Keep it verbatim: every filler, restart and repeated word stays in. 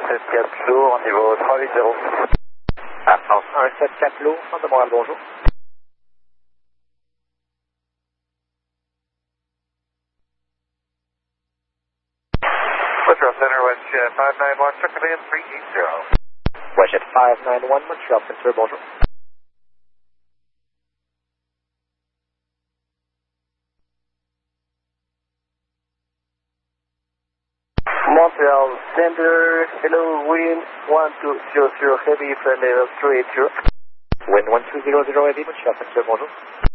sept quatre lourd, niveau trois huit zéro. Air France un sept quatre lourd, centre de Montréal, bonjour. Montreal Center, WestJet five nine one, check it in three eight zero. WestJet five nine one, Montreal Center, bonjour. Montreal Center, hello, wind one two zero zero, heavy, friendly level three eight zero. Wind one two zero zero, heavy, Montreal Center, bonjour.